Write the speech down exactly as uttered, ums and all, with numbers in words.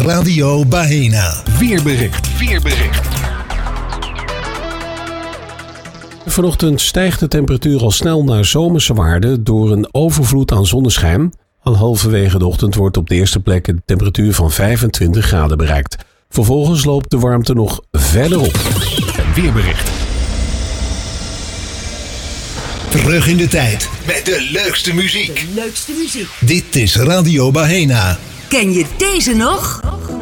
Radio Bahena. Weerbericht. Weerbericht. Vanochtend stijgt de temperatuur al snel naar zomerse waarden door een overvloed aan zonneschijn. Al halverwege de ochtend wordt op de eerste plek een temperatuur van vijfentwintig graden bereikt. Vervolgens loopt de warmte nog verder op. Weerbericht. Terug in de tijd met de leukste muziek. De leukste muziek. Dit is Radio Bahena. Ken je deze nog?